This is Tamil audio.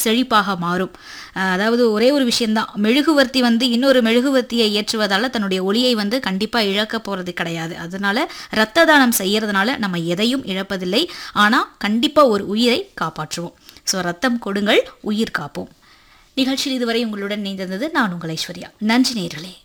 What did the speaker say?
செழிப்பாக மாறும். அதாவது ஒரே ஒரு விஷயம்தான், மெழுகுவர்த்தி இன்னொரு மெழுகுவர்த்தியை ஏற்றுவதால தன்னுடைய ஒளியை கண்டிப்பாக இழக்க போகிறது கிடையாது. அதனால இரத்த தானம் செய்யறதுனால நம்ம எதையும் இழப்பதில்லை. ஆனால் கண்டிப்பாக ஒரு உயிரை காப்பாற்றுவோம். ஸோ ரத்தம் கொடுங்கள், உயிர் காப்போம். நிகழ்ச்சியில் இதுவரை உங்களுடன் இணைந்திருந்தது நான் உங்கள் ஐஸ்வர்யா. நன்றி நேயர்களே.